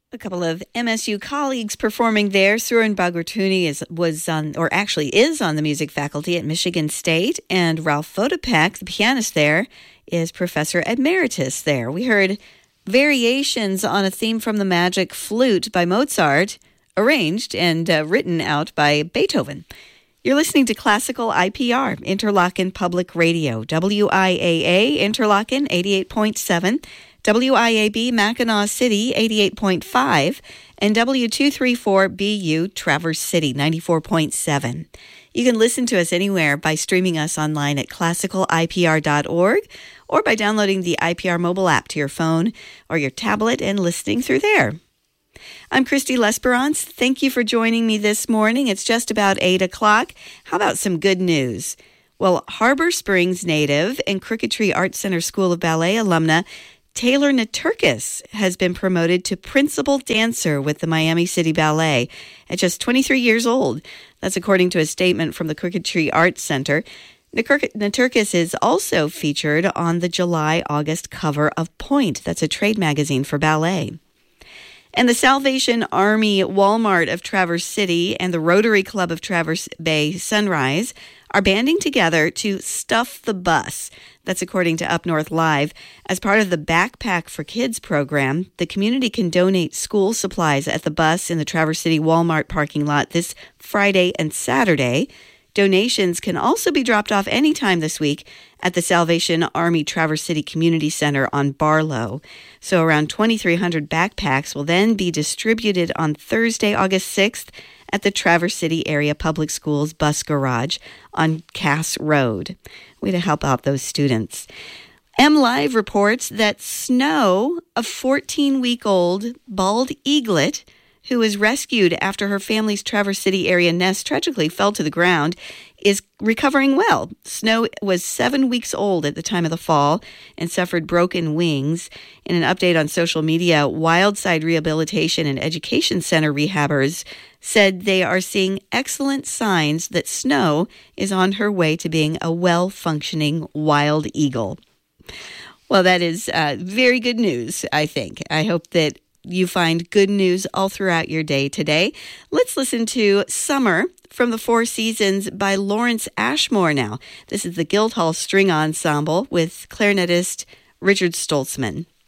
A couple of MSU colleagues performing there. Surin Bagratuni is on the music faculty at Michigan State, and Ralph Vodopek, the pianist there, is professor emeritus there. We heard variations on a theme from the Magic Flute by Mozart, arranged and written out by Beethoven. You're listening to Classical IPR, Interlochen Public Radio, WIAA Interlochen 88.7, WIAB Mackinac City 88.5, and W234BU Traverse City 94.7. You can listen to us anywhere by streaming us online at classicalipr.org or by downloading the IPR mobile app to your phone or your tablet and listening through there. I'm Christy Lesperance. Thank you for joining me this morning. It's just about 8 o'clock. How about some good news? Well, Harbor Springs native and Crooked Tree Art Center School of Ballet alumna Taylor Naturkis has been promoted to principal dancer with the Miami City Ballet at just 23 years old. That's according to a statement from the Crooked Tree Art Center. Naturkis is also featured on the July-August cover of Point. That's a trade magazine for ballet. And the Salvation Army Walmart of Traverse City and the Rotary Club of Traverse Bay Sunrise are banding together to stuff the bus. That's according to Up North Live. As part of the Backpack for Kids program, the community can donate school supplies at the bus in the Traverse City Walmart parking lot this Friday and Saturday. Donations can also be dropped off anytime this week at the Salvation Army Traverse City Community Center on Barlow. So around 2,300 backpacks will then be distributed on Thursday, August 6th at the Traverse City Area Public Schools bus garage on Cass Road. Way to help out those students. MLive reports that Snow, a 14-week-old bald eaglet, who was rescued after her family's Traverse City area nest tragically fell to the ground, is recovering well. Snow was 7 weeks old at the time of the fall and suffered broken wings. In an update on social media, Wildside Rehabilitation and Education Center rehabbers said they are seeing excellent signs that Snow is on her way to being a well-functioning wild eagle. Well, that is very good news, I think. I hope that you find good news all throughout your day today. Let's listen to Summer from the Four Seasons by Lawrence Ashmore now. This is the Guildhall String Ensemble with clarinetist Richard Stoltzman.